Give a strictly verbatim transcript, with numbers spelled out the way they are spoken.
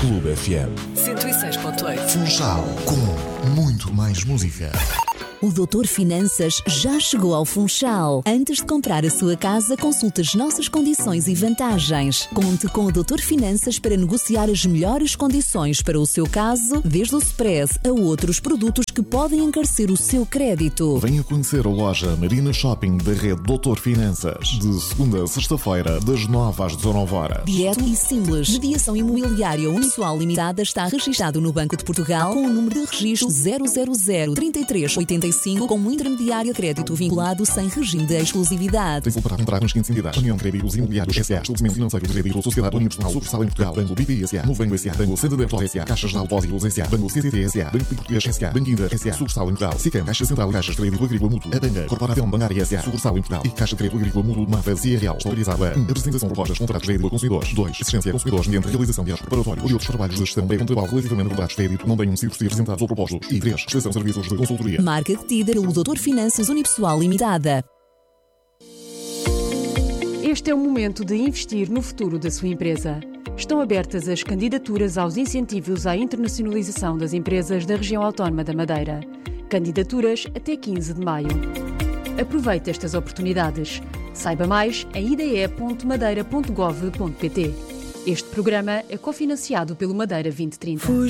Clube F M cento e seis ponto oito. Funchal, com muito mais música. O doutor Finanças já chegou ao Funchal. Antes de comprar a sua casa, consulte as nossas condições e vantagens. Conte com o doutor Finanças para negociar as melhores condições para o seu caso, desde o Express a outros produtos que podem encarecer o seu crédito. Venha conhecer a loja Marina Shopping da rede doutor Finanças, de segunda a sexta-feira, das nove às dezanove horas. Direto e simples. Mediação imobiliária unipessoal limitada está registado no Banco de Portugal com o número de registro zero zero zero, trinta e três, oitenta e cinco como intermediário de crédito vinculado sem regime de exclusividade. Tem para comprar nas seguintes entidades: União de Créditos Imobiliários S A, Estabelecimento Financeiro de Crédito, Sociedade Universal, Sucursal em Portugal, Banco B P I S A, Novengo S A, Banco Santander S A, Caixas de Depósitos S A, Banco C C T S A, Banco Português S A, Banco Inter S A, Sucursal em Portugal, SICAM, Caixa Central de Caixas de Crédito Agrícola Mútuo, a Banga, Corporação Bancária S A, Sucursal em Portugal e Caixa de Crédito Agrícola Mútuo de Mafra C R L, autorizada a um. Apresentação de propostas, contratos de crédito a consumidores. dois. Assistência a consumidores mediante a realização de atos preparatórios e outros trabalhos de gestão pré-contratual relativamente a contratos de crédito não tenham sido apresentados ou propostos. E três. Prestação de serviços de consultoria. Marca detida pelo doutor Finanças Unipessoal Limitada. Este é o momento de investir no futuro da sua empresa. Estão abertas as candidaturas aos incentivos à internacionalização das empresas da região autónoma da Madeira. Candidaturas até quinze de maio. Aproveite estas oportunidades. Saiba mais em i d e ponto madeira ponto gov ponto p t. Este programa é cofinanciado pelo Madeira vinte trinta.